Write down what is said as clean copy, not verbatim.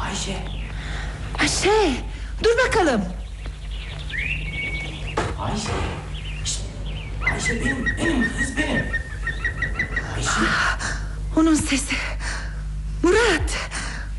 Ayşe. Ayşe, dur bakalım. Ayşe. Şişt. Ayşe benim kız benim. Ayşe. Onun sesi. Murat.